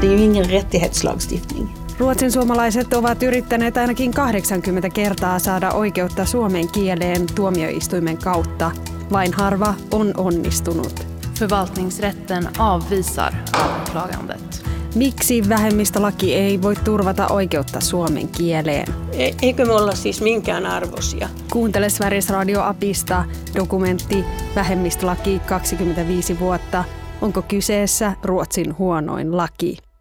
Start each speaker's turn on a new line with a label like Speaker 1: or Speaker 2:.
Speaker 1: Det är ju ingen rättighetslagstiftning.
Speaker 2: Ruotsin suomalaiset ovat yrittäneet ainakin 80 kertaa saada oikeutta suomen kieleen tuomioistuimen kautta. Vain harva on onnistunut.
Speaker 3: Förvaltningsrätten avvisar överklagandet.
Speaker 2: Miksi vähemmistölaki ei voi turvata oikeutta suomen kieleen?
Speaker 1: Eikö me olla siis minkään arvoisia?
Speaker 2: Kuuntele Sveriges Radio-apista dokumentti Vähemmistölaki 25 vuotta. Onko kyseessä Ruotsin huonoin laki?